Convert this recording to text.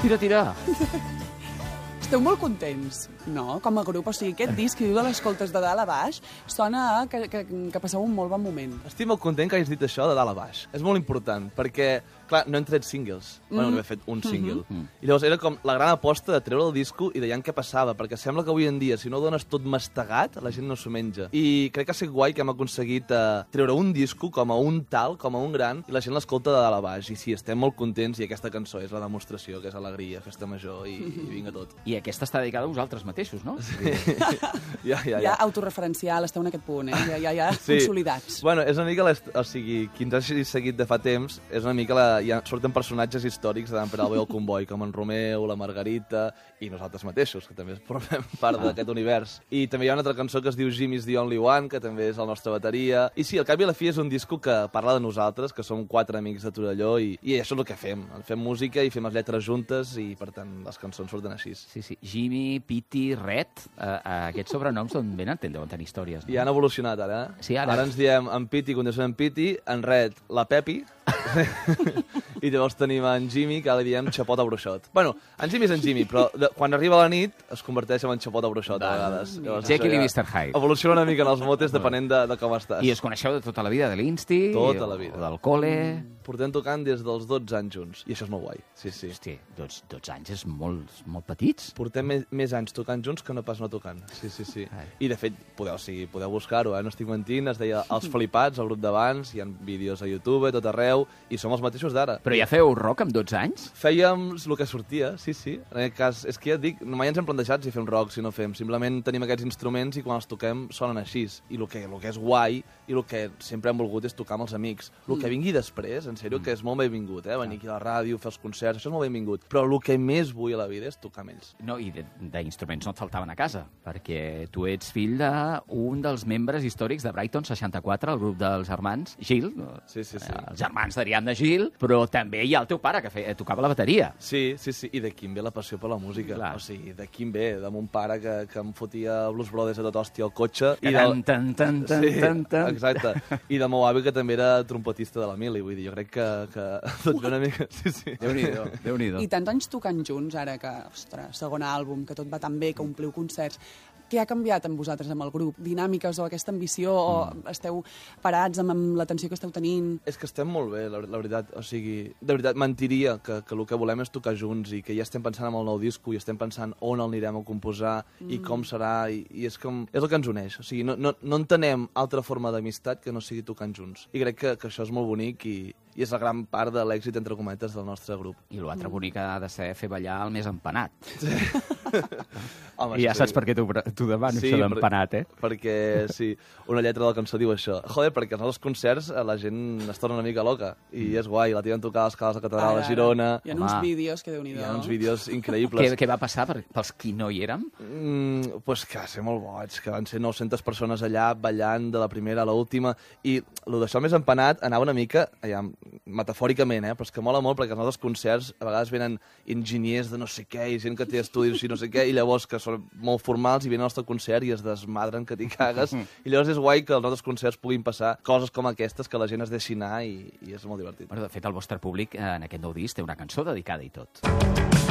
Tira, tira. Esteu molt contents, no? Com a grup, o sigui, aquest disc que diu de les escoltes de dalt a baix sona que passeu un molt bon moment. Estic molt content que hagis dit això de dalt a baix. És molt important, perquè, clar, no hem tret singles. Bueno, no he fet un single. I llavors era com la gran aposta de treure el disco i veient què passava, perquè sembla que avui en dia, si no ho dones tot mastegat, la gent no s'ho menja. I crec que ha sigut guai que hem aconseguit treure un disco com a un tal, com a un gran, i la gent l'escolta de dalt a baix. I sí, estem molt contents i aquesta cançó és la demostració, que és alegria, festa major i vinga tot. I aquesta està dedicada a vosaltres mateixos, no? Sí. Ja autorreferencial, esteu en aquest punt, ja sí. Consolidats. Bueno, és una mica, o sigui, qui ens hagi seguit de fa temps, és una mica, ja surten personatges històrics de Dan Peralbo i el Comboi, com en Romeu, la Margarita i nosaltres mateixos, que també formem part d'aquest univers. I també hi ha una altra cançó que es diu Jimmy's the Only One, que també és la nostra bateria. I sí, al cap i a la fi és un disco que parla de nosaltres, que som 4 amics de Torelló, i això és el que fem. Fem música i fem les lletres juntes, i per tant les cançons surten així. Sí, sí. Jimmy, Piti, Red, aquests sobrenoms d'on venen? Deuen tenir històries, no? I han evolucionat, ara. Sí, ara. Ara ens diem en Piti, continuem en Piti, en Red, la Pepi, i llavors tenim en Jimmy, que li diem xapot a bruixot. Bueno, en Jimmy és en Jimmy, però quan arriba la nit es converteix en xapot a bruixot, a vegades. Jekyll i Mr. Hyde. Evoluciona una mica en els motes depenent de com estàs. I us coneixeu de tota la vida, de l'Insti? Tota la vida. O del col·le? Portem tocant des dels 12 anys junts, i això és molt guai. Sí, sí. Hosti, 12 anys és molt petits. Portem més anys tocant junts que no pas no tocant. Sí, sí, sí. I, de fet, podeu buscar-ho, no estic mentint, es deia Els Flipats, el grup d'abans, hi ha vídeos a YouTube, tot arreu, i som els mateixos d'ara. Però ja feu rock amb 12 anys? Fèiem el que sortia, sí, sí. En aquest cas, és que ja et dic, mai ens hem plantejat si fem rock, si no fem. Simplement tenim aquests instruments i quan els toquem sonen així. I el que és guai i el que sempre hem volgut és tocar amb els amics. El que vingui després, en sèrio, que és molt benvingut, venir aquí a la ràdio, fer els concerts, això és molt benvingut. Però el que més vull a la vida és tocar amb ells. No, i d'instruments no et faltaven a casa, perquè tu ets fill d'un dels membres històrics de Brighton 64, el grup dels germans Gil, sí, sí, sí. Els germans d'Ariadna Gil, però també hi ha el teu pare, que tocava la bateria. Sí, sí, sí, i d'aquí em ve la passió per la música. Clar. O sigui, d'aquí em ve, de mon pare que em fotia Blues Brothers a tot hòstia al cotxe. Exacte. I del meu avi, que també era trompetista de la Mili, vull dir, jo crec que tot ve una mica... Sí, sí. Déu-n'hi-do. I tants anys tocant junts, ara que, ostres, segon àlbum, que tot va tan bé, que ompliu concerts. Què ha canviat amb vosaltres, amb el grup? Dinàmiques o aquesta ambició? O esteu parats amb l'atenció que esteu tenint? És que estem molt bé, la veritat. O sigui, de veritat, mentiria que el que volem és tocar junts i que ja estem pensant en el nou disco i estem pensant on el anirem a composar i com serà, i és el que ens uneix. O sigui, no entenem altra forma d'amistat que no sigui tocant junts. I crec que això és molt bonic i és la gran part de l'èxit, entre cometes, del nostre grup. I l'altre bonic ha de ser fer ballar el més empanat. Sí. Home, i ja saps per què t'ho demano, això d'empanat, Perquè, sí, una lletra de la cançó diu això. Joder, perquè als nostres concerts la gent es torna una mica loca, i és guai, la tiren tocar a les cales de Catedral de Girona. Hi ha uns vídeos que Déu-n'hi-do. Hi ha uns vídeos increïbles. Què va passar pels qui no hi érem? Pues que va ser molt boig, que van ser 900 persones allà ballant de la primera a l'última, i el d'això més empanat anava una mica, metafòricament, però és que mola molt perquè als nostres concerts a vegades venen enginyers de no sé què i gent que té estudis i no sé què, i llavors que són molt formals i venen al nostre concert i es desmadren que t'hi cagues, i llavors és guai que als nostres concerts puguin passar coses com aquestes, que la gent es deixi anar, i és molt divertit. Bueno, de fet, el vostre públic en aquest nou disc té una cançó dedicada i tot.